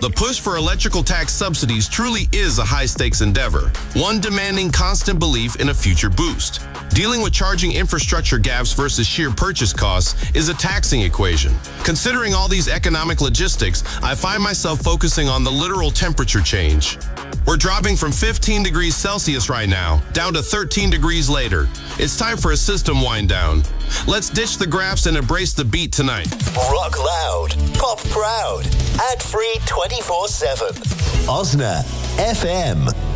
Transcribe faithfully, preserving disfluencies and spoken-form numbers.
The push for electrical tax subsidies truly is a high-stakes endeavor, one demanding constant belief in a future boost. Dealing with charging infrastructure gaps versus sheer purchase costs is a taxing equation. Considering all these economic logistics, I find myself focusing on the literal temperature change. We're dropping from fifteen degrees Celsius right now, down to thirteen degrees later. It's time for a system wind down. Let's ditch the graphs and embrace the beat tonight. Rock loud, pop proud, ad-free twenty-four seven. Osna F M.